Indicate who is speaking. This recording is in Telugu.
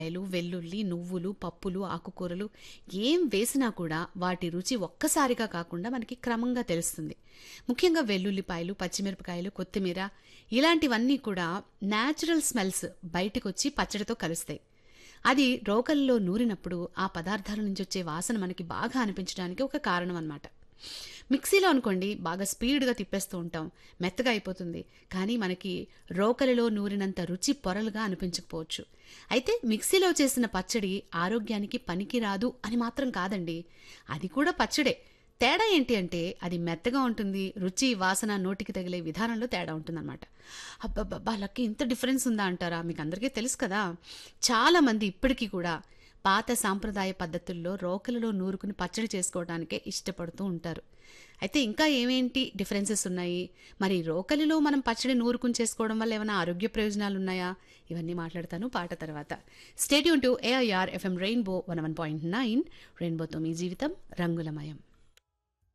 Speaker 1: వెల్లుల్లి, నువ్వులు, పప్పులు, ఆకుకూరలు ఏం వేసినా కూడా వాటి రుచి ఒక్కసారిగా కాకుండా మనకి క్రమంగా తెలుస్తుంది. ముఖ్యంగా వెల్లుల్లిపాయలు, పచ్చిమిరపకాయలు, కొత్తిమీర ఇలాంటివన్నీ కూడా న్యాచురల్ స్మెల్స్ బయటకొచ్చి పచ్చడితో కలుస్తాయి. అది రోకల్లో నూరినప్పుడు ఆ పదార్థాల నుంచి వచ్చే వాసన మనకి బాగా అనిపించడానికి ఒక కారణం అన్నమాట. మిక్సీలో అనుకోండి బాగా స్పీడ్గా తిప్పేస్తూ ఉంటాం, మెత్తగా అయిపోతుంది. కానీ మనకి రోకలిలో నూరినంత రుచి పొరలుగా అనిపించకపోవచ్చు. అయితే మిక్సీలో చేసిన పచ్చడి ఆరోగ్యానికి పనికిరాదు అని మాత్రం కాదండి, అది కూడా పచ్చడే. తేడా ఏంటి అంటే అది మెత్తగా ఉంటుంది, రుచి వాసన నోటికి తగిలే విధానంలో తేడా ఉంటుందన్నమాట. అబ్బబ్బబ్బా, లక్కి ఇంత డిఫరెన్స్ ఉందా అంటారా? మీకు అందరికీ తెలుసు కదా. చాలామంది ఇప్పటికీ కూడా పాత సాంప్రదాయ పద్ధతుల్లో రోకలిలో నూరుకుని పచ్చడి చేసుకోవడానికే ఇష్టపడుతూ ఉంటారు. అయితే ఇంకా ఏమేంటి డిఫరెన్సెస్ ఉన్నాయి, మరి రోకలిలో మనం పచ్చడి నూరుకుని చేసుకోవడం వల్ల ఏమైనా ఆరోగ్య ప్రయోజనాలు ఉన్నాయా, ఇవన్నీ మాట్లాడతాను పాట తర్వాత. Stay tune to AIR FM rainbow 101.9. రెయిన్బోతో మీ జీవితం రంగులమయం.